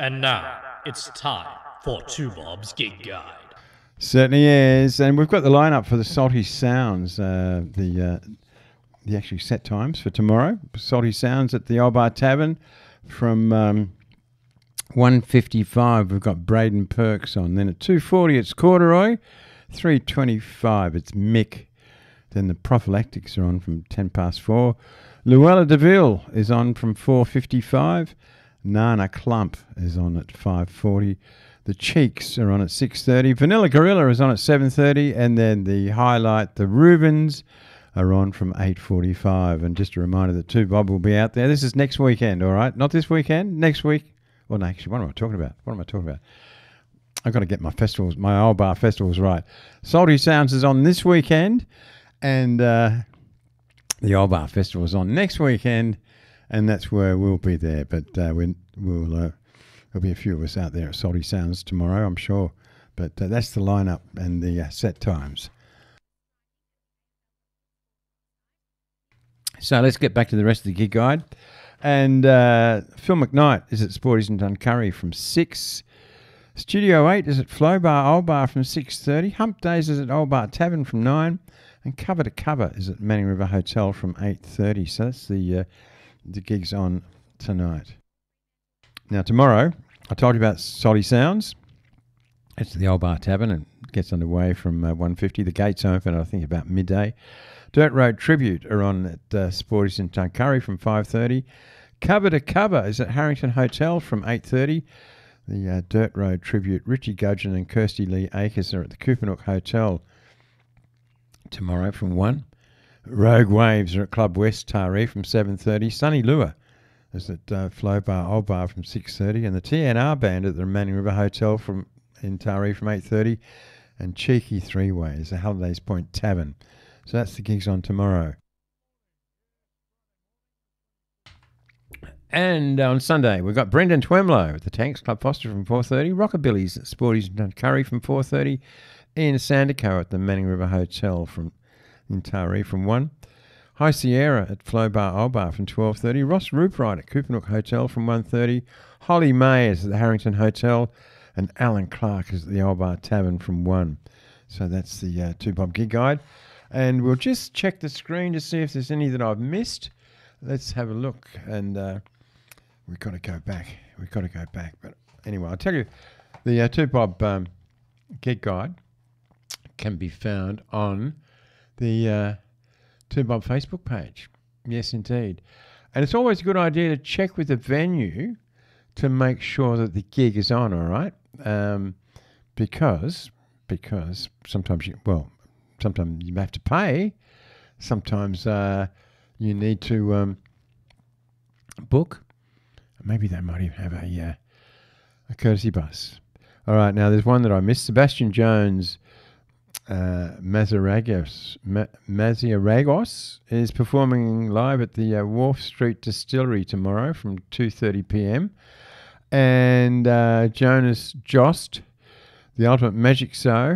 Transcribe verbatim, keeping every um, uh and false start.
And now, it's time for Two Bob's Gig Guide. Certainly is, and we've got the lineup for the Salty Sounds, uh, the uh, the actual set times for tomorrow. Salty Sounds at the Old Bar Tavern from um, one fifty-five. We've got Braden Perks on. Then at two forty, it's Corduroy. three twenty-five, it's Mick. Then the Prophylactics are on from ten past four. Luella DeVille is on from four fifty-five. Nana Clump is on at five forty. The Cheeks are on at six thirty. Vanilla Gorilla is on at seven thirty. And then the highlight, the Rubens, are on from eight forty-five. And just a reminder that Two Bob will be out there. This is next weekend, all right? Not this weekend, next week. Well, no, actually, what am I talking about? What am I talking about? I've got to get my festivals, my Old Bar festivals right. Salty Sounds is on this weekend. And uh, the Old Bar Festival is on next weekend. And that's where we'll be there. But uh, we, we'll... Uh, There'll be a few of us out there at Salty Sounds tomorrow, I'm sure. But uh, that's the lineup and the uh, set times. So let's get back to the rest of the gig guide. And uh, Phil McKnight is at Sporties in Duncurry from six. Studio eight is at Flow Bar, Old Bar from six thirty. Hump Days is at Old Bar Tavern from nine. And Cover to Cover is at Manning River Hotel from eight thirty. So that's the, uh, the gigs on tonight. Now, tomorrow, I told you about Salty Sounds. It's the Old Bar Tavern and gets underway from uh, one fifty. The gates open, I think, about midday. Dirt Road Tribute are on at uh, Sporties in Tuncurry from five thirty. Cover to Cover is at Harrington Hotel from eight thirty. The uh, Dirt Road Tribute, Richie Gudgeon and Kirsty Lee Akers are at the Coopanook Hotel tomorrow from one. Rogue Waves are at Club West Taree from seven thirty. Sunny Lure is at uh, Flow Bar, Old Bar from six thirty, and the T N R Band at the Manning River Hotel from in Taree from eight thirty, and Cheeky Three Way is at Hallidays Point Tavern. So that's the gigs on tomorrow. And on Sunday, we've got Brendan Twemlow at the Tanks Club Foster from four thirty, Rockabilly's at Sporties in Duncurry from four thirty, Ian Sandico at the Manning River Hotel from in Taree from one. High Sierra at Flow Bar, Old Bar from twelve thirty. Ross Rupride at Coopanook Hotel from one thirty. Holly May is at the Harrington Hotel. And Alan Clark is at the Old Bar Tavern from one. So that's the uh, Two Bob Gig Guide. And we'll just check the screen to see if there's any that I've missed. Let's have a look. And uh, we've got to go back. We've got to go back. But anyway, I'll tell you, the uh, Two Bob um, Gig Guide can be found on the... Uh, Two Bob Facebook page. Yes, indeed. And it's always a good idea to check with the venue to make sure that the gig is on, all right? Um, because because sometimes, you, well, sometimes you have to pay. Sometimes uh, you need to um, book. Maybe they might even have a, uh, a courtesy bus. All right, now there's one that I missed. Sebastian Jones... Uh, Mazaragos, Ma- Mazaragos is performing live at the uh, Wharf Street Distillery tomorrow from two thirty p.m. And uh, Jonas Jost, the Ultimate Magic Show,